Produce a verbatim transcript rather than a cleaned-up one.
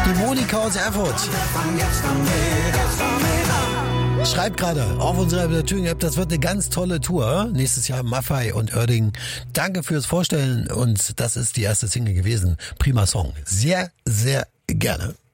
Die Monika aus Erfurt schreibt gerade auf unserer Thüringen-App, das wird eine ganz tolle Tour. Nächstes Jahr Maffei und Oerding. Danke fürs Vorstellen und das ist die erste Single gewesen. Prima Song. Sehr, sehr gerne.